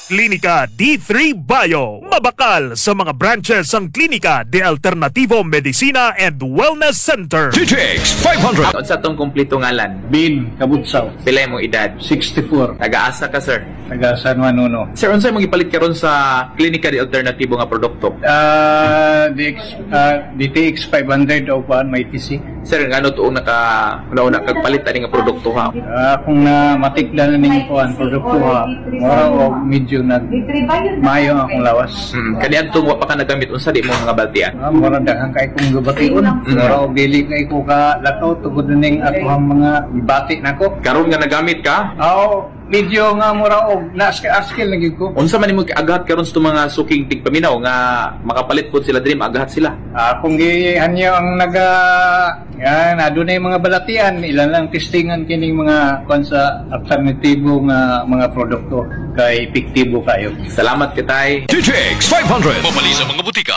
Klinika D3 Bio. Mabakal sa mga branches ang Klinika de Alternativo Medicina and Wellness Center. GTX 500. Sa itong kumplito ngalan, Bin Kabutsaw, pila mong edad? 64, Nag-aasa ka, sir? taga San Juan Uno. Sir, unsay mong ipalit karon sa Klinika de Alternativo nga produkto? DTX 500 o paan may TC. Sir, ngano tuong nauna kagpalit ani nga produkto ha? Kung matikda na ning kuan produkto ha, mura o medyo mayo akong lawas. Kani adto wa pa ka nagamit unsa di mo nga baltian? Mura daghang kay kong gabation. Mura og dili kay ko ka lakaw tugod na ning ako ang mga ibati nako. Karon nga nagamit ka? Medyo nga mura og na-skill na gyud ko. Unsa man nimo agahat karon sa mga suking tigpaminaw nga makapalit pud sila diri agahat sila? Kung gihanyo ang yan, adunay mga balatian, ilan lang testingan kining mga kwan sa alternatibo nga mga produkto kay epektibo kayo. Salamat kitay. GTX 500. Mabali sa mga butika.